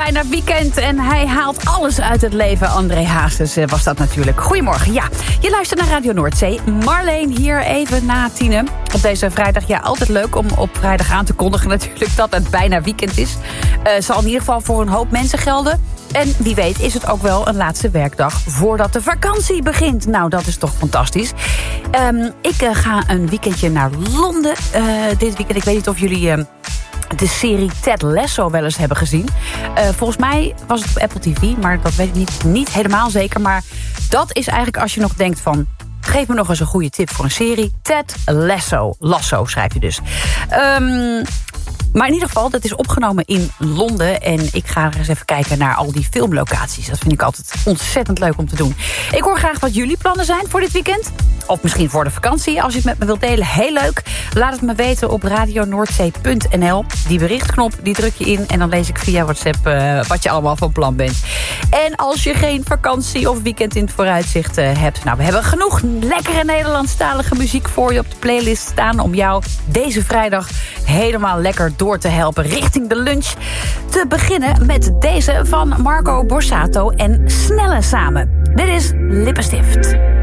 bijna weekend en hij haalt alles uit het leven. André Hazes was dat natuurlijk. Goedemorgen, ja. Je luistert naar Radio Noordzee. Marleen hier even na 10:00 op deze vrijdag. Ja, altijd leuk om op vrijdag aan te kondigen natuurlijk dat het bijna weekend is. Zal in ieder geval voor een hoop mensen gelden. En wie weet is het ook wel een laatste werkdag voordat de vakantie begint. Nou, dat is toch fantastisch. Ik ga een weekendje naar Londen dit weekend. Ik weet niet of jullie de serie Ted Lasso wel eens hebben gezien. Volgens mij was het op Apple TV, maar dat weet ik niet helemaal zeker. Maar dat is eigenlijk als je nog denkt van, geef me nog eens een goede tip voor een serie. Ted Lasso. Lasso schrijf je dus. Maar in ieder geval, dat is opgenomen in Londen. En ik ga er eens even kijken naar al die filmlocaties. Dat vind ik altijd ontzettend leuk om te doen. Ik hoor graag wat jullie plannen zijn voor dit weekend. Of misschien voor de vakantie, als je het met me wilt delen. Heel leuk. Laat het me weten op radionoordzee.nl. Die berichtknop, die druk je in. En dan lees ik via WhatsApp wat je allemaal van plan bent. En als je geen vakantie of weekend in het vooruitzicht hebt. Nou, we hebben genoeg lekkere Nederlandstalige muziek voor je op de playlist staan. Om jou deze vrijdag helemaal lekker door te helpen richting de lunch. Te beginnen met deze van Marco Borsato en Snelle samen. Dit is Lippenstift.